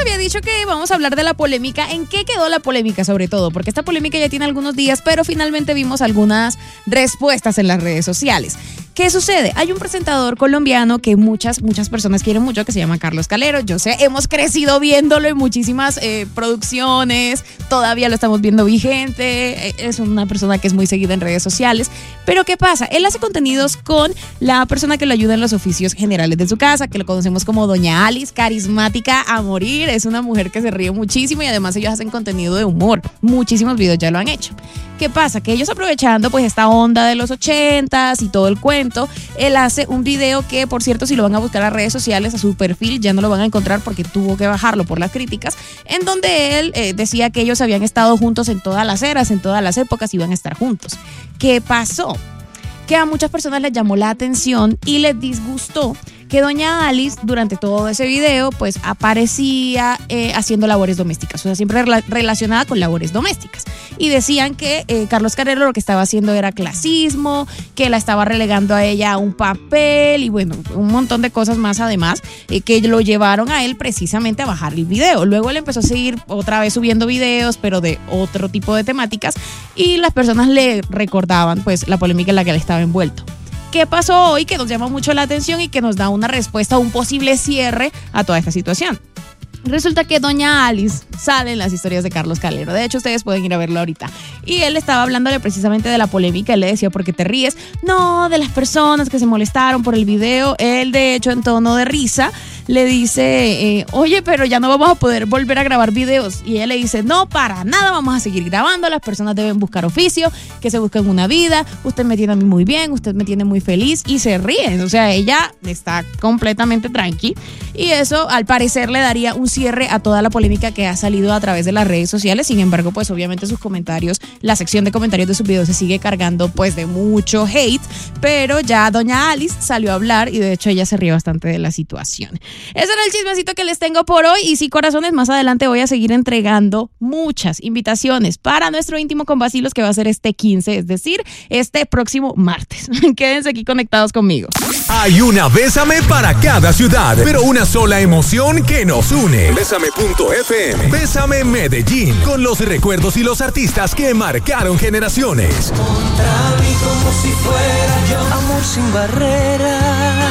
había dicho que vamos a hablar de la polémica. ¿En qué quedó la polémica sobre todo? Porque esta polémica ya tiene algunos días, pero finalmente vimos algunas respuestas en las redes sociales. ¿Qué sucede? Hay un presentador colombiano que muchas personas quieren mucho, que se llama Carlos Calero. Yo sé, hemos crecido viéndolo en muchísimas producciones, todavía lo estamos viendo vigente, es una persona que es muy seguida en redes sociales. Pero ¿qué pasa? Él hace contenidos con la persona que lo ayuda en los oficios generales de su casa, que lo conocemos como Doña Alice, carismática a morir, es una mujer que se ríe muchísimo y además ellos hacen contenido de humor. Muchísimos videos ya lo han hecho. ¿Qué pasa? Que ellos, aprovechando pues esta onda de los 80s y todo el cuento, él hace un video que, por cierto, si lo van a buscar a redes sociales, a su perfil, ya no lo van a encontrar porque tuvo que bajarlo por las críticas, en donde él decía que ellos habían estado juntos en todas las eras, en todas las épocas, iban a estar juntos. ¿Qué pasó? Que a muchas personas les llamó la atención y les disgustó que Doña Alice durante todo ese video pues aparecía haciendo labores domésticas, o sea, siempre relacionada con labores domésticas. Y decían que Carlos Calero lo que estaba haciendo era clasismo, que la estaba relegando a ella a un papel y bueno, un montón de cosas más además que lo llevaron a él precisamente a bajar el video. Luego él empezó a seguir otra vez subiendo videos, pero de otro tipo de temáticas, y las personas le recordaban pues la polémica en la que él estaba envuelto. ¿Qué pasó hoy que nos llama mucho la atención y que nos da una respuesta, un posible cierre a toda esta situación? Resulta que Doña Alice sale en las historias de Carlos Calero. De hecho, ustedes pueden ir a verlo ahorita. Y él estaba hablándole precisamente de la polémica. Él le decía, ¿por qué te ríes? No, de las personas que se molestaron por el video. Él, de hecho, en tono de risa, le dice, oye, pero ya no vamos a poder volver a grabar videos. Y ella le dice, no, para nada, vamos a seguir grabando. Las personas deben buscar oficio, que se busquen una vida. Usted me tiene a mí muy bien, usted me tiene muy feliz. Y se ríen. O sea, ella está completamente tranqui. Y eso, al parecer, le daría un cierre a toda la polémica que ha salido a través de las redes sociales. Sin embargo, pues obviamente sus comentarios, la sección de comentarios de sus videos se sigue cargando pues de mucho hate, pero ya Doña Alice salió a hablar y de hecho ella se ríe bastante de la situación. Ese era el chismecito que les tengo por hoy y sí, corazones, más adelante voy a seguir entregando muchas invitaciones para nuestro íntimo con vacilos que va a ser este 15, es decir, este próximo martes. Quédense aquí conectados conmigo. Hay una Bésame para cada ciudad, pero una sola emoción que nos une. Bésame.fm. Bésame Medellín, con los recuerdos y los artistas que marcaron generaciones. Contra mí como si fuera yo. Amor sin barreras.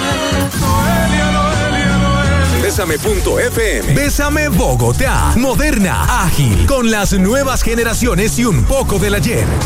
Bésame.fm. Bésame Bogotá. Moderna, ágil, con las nuevas generaciones y un poco del ayer.